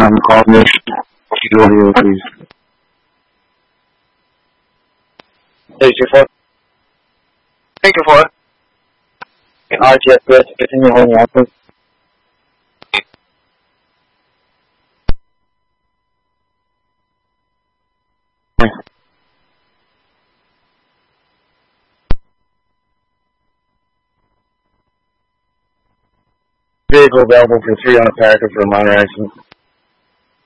call me. You audio, please. 324. Thank you for it. RTF, please. Continue holding out, please. Vehicle available for 3 on a packet for a minor accident.